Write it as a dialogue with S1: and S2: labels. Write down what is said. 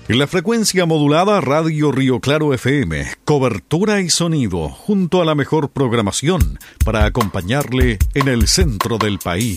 S1: En la frecuencia modulada Radio Río Claro FM, cobertura y sonido, junto a la mejor programación para acompañarle en el centro del país.